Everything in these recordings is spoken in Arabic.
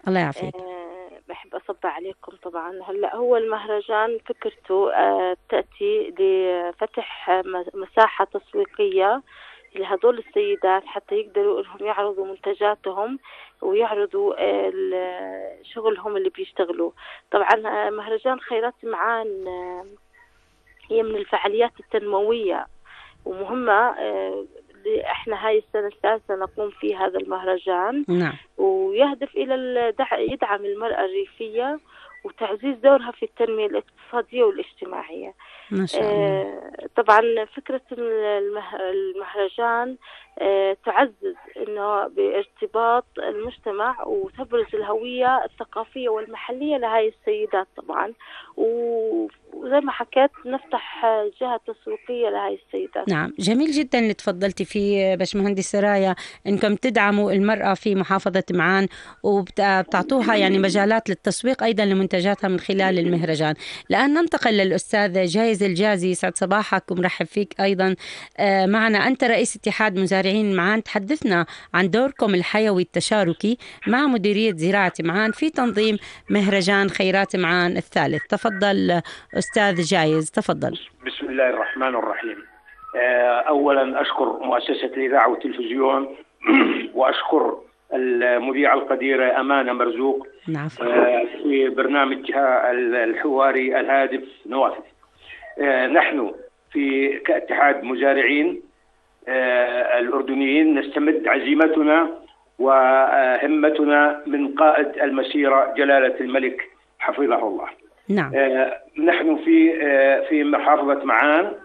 الله يعافيك. بحب أصب عليكم. طبعا هلا هو المهرجان فكرته تأتي لفتح مساحة تسويقية لهدول السيدات حتى يقدروا إنهم يعرضوا منتجاتهم ويعرضوا شغلهم اللي بيشتغلوا. طبعا مهرجان خيرات معان هي من الفعاليات التنموية ومهمة. احنا هاي السنة الثالثة نقوم في هذا المهرجان. نعم. ويهدف إلى يدعم المرأة الريفية وتعزيز دورها في التنمية الاقتصادية والاجتماعية. ما شاء الله. طبعا فكرة المهرجان تعزز إنه بارتباط المجتمع وتبرز الهوية الثقافية والمحلية لهاي السيدات طبعا. وزي ما حكيت نفتح جهة تسويقية لهاي السيدات. نعم، جميل جدا اللي تفضلتي فيه باشمهندس سرايا، انكم تدعموا المرأة في محافظة معان وبتعطوها يعني مجالات للتسويق ايضا لمنتجاتها من خلال المهرجان. الان ننتقل للاستاذ جايز الجازي. يسعد صباحك ومرحب فيك ايضا معنا. انت رئيس اتحاد مزارعين معان، تحدثنا عن دوركم الحيوي التشاركي مع مديرية زراعة معان في تنظيم مهرجان خيرات معان الثالث. تفضل استاذ جايز، تفضل. بسم الله الرحمن الرحيم. أولا أشكر مؤسسة الإذاعة والتلفزيون وأشكر المذيعة القديرة أمانة مرزوق في برنامجها الحواري الهادف نوافذ. نحن كاتحاد مزارعين الأردنيين نستمد عزيمتنا وهمتنا من قائد المسيرة جلالة الملك حفظه الله. نعم. نحن في محافظة معان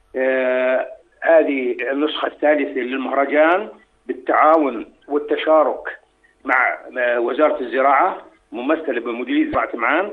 هذه النسخة الثالثة للمهرجان بالتعاون والتشارك مع وزارة الزراعة ممثلة بمديرية زراعة معان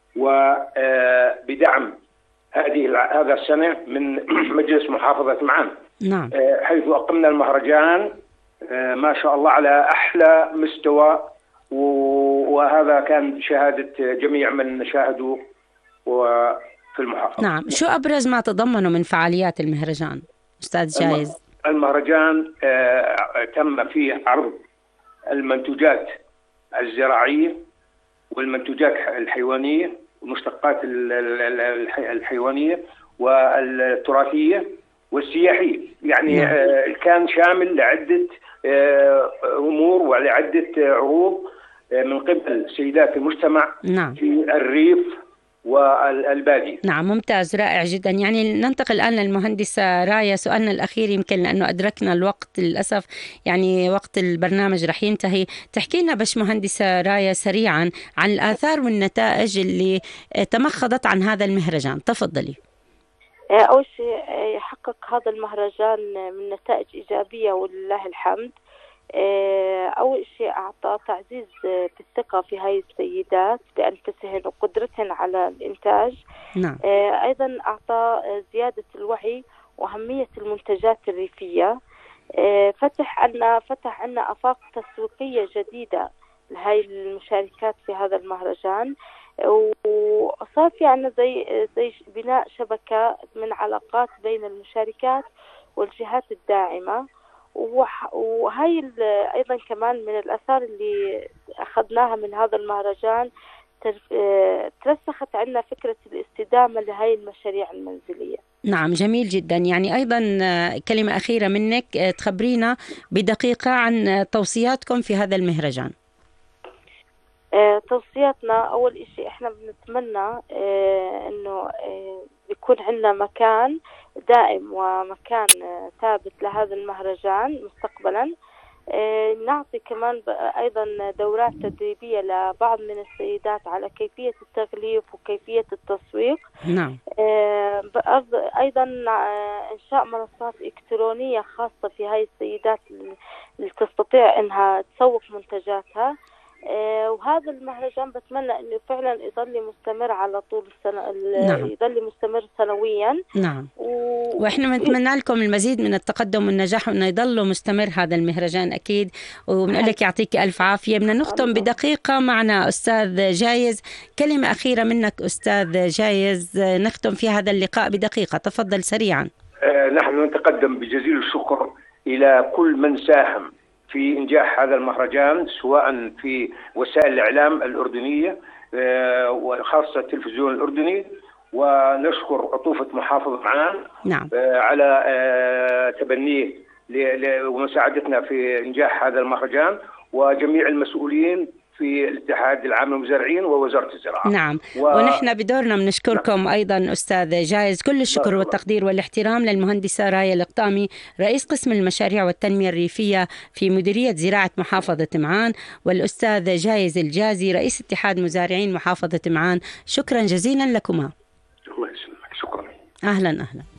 وبدعم هذا السنة من مجلس محافظة معان. نعم. حيث أقمنا المهرجان ما شاء الله على أحلى مستوى، وهذا كان شهادة جميع من شاهدوا في المحافظة. نعم. شو أبرز ما تضمنه من فعاليات المهرجان أستاذ جايز؟ المهرجان تم فيه عرض المنتوجات الزراعية والمنتوجات الحيوانية والمشتقات الحيوانية والتراثية والسياحية. يعني كان شامل لعدة أمور ولعدة عروض من قبل سيدات المجتمع. نعم. في الريف والبادية. نعم، ممتاز، رائع جدا. يعني ننتقل الآن للمهندسة رايا. سؤالنا الأخير يمكن لأنه أدركنا الوقت للأسف، يعني وقت البرنامج رح ينتهي. تحكي لنا باش مهندسة رايا سريعا عن الآثار والنتائج اللي تمخضت عن هذا المهرجان. تفضلي. أول شيء يحقق هذا المهرجان من نتائج إيجابية ولله الحمد. أول شيء أعطى تعزيز بالثقة في هاي السيدات بأنفسهن وقدرتهن على الإنتاج. نعم. أيضا أعطى زيادة الوعي وأهمية المنتجات الريفية. فتح عنا آفاق تسويقية جديدة لهاي المشاركات في هذا المهرجان. وصار في عنا زي بناء شبكة من علاقات بين المشاركات والجهات الداعمة. وهي أيضا كمان من الآثار اللي أخذناها من هذا المهرجان ترسخت عندنا فكرة الاستدامة لهي المشاريع المنزلية. نعم، جميل جدا. يعني أيضا كلمة أخيرة منك تخبرينا بدقيقة عن توصياتكم في هذا المهرجان. توصياتنا أول إشي إحنا بنتمنى إنه يكون عندنا مكان دائم ومكان ثابت لهذا المهرجان مستقبلا. نعطي كمان أيضا دورات تدريبية لبعض من السيدات على كيفية التغليف وكيفية التسويق. نعم. أيضا إنشاء منصات إلكترونية خاصة في هاي السيدات اللي تستطيع إنها تسوق منتجاتها. وهذا المهرجان بتمنى انه فعلا يضل مستمر على طول السنه. نعم. يضل مستمر سنويا. نعم. واحنا بنتمنى لكم المزيد من التقدم والنجاح وانه يضل مستمر هذا المهرجان اكيد. وبنقول لك يعطيك الف عافيه. بدنا نختم بدقيقه معنا استاذ جايز. كلمه اخيره منك استاذ جايز نختم في هذا اللقاء بدقيقه. تفضل سريعا. نحن نتقدم بجزيل الشكر الى كل من ساهم في إنجاح هذا المهرجان، سواء في وسائل الإعلام الأردنية وخاصة التلفزيون الأردني. ونشكر عطوفة محافظ معان نعم. على تبنيه ومساعدتنا في إنجاح هذا المهرجان، وجميع المسؤولين في الاتحاد العام للمزارعين ووزارة الزراعة. نعم. ونحن بدورنا بنشكركم أيضا أستاذ جايز. كل الشكر والتقدير والاحترام للمهندسة رايا القطامي، رئيس قسم المشاريع والتنمية الريفية في مديرية زراعة محافظة معان، والأستاذ جايز الجازي رئيس اتحاد مزارعين محافظة معان. شكرا جزيلا لكما. الله يسلمك. شكرا. أهلا.